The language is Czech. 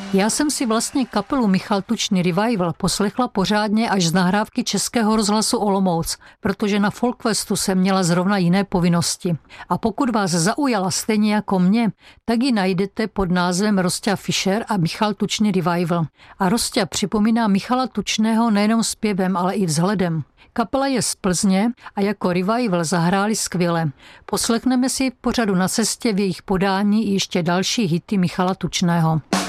Já jsem si vlastně kapelu Michal Tučný Revival poslechla pořádně až z nahrávky Českého rozhlasu Olomouc, protože na Folkfestu jsem měla zrovna jiné povinnosti. A pokud vás zaujala stejně jako mě, tak ji najdete pod názvem Rosťa Fischer a Michal Tučný Revival. A Rosťa připomíná Michala Tučného nejenom zpěvem, ale i vzhledem. Kapela je z Plzně a jako revival zahráli skvěle. Poslechneme si v pořadu Na cestě v jejich podání i ještě další hity Michala Tučného.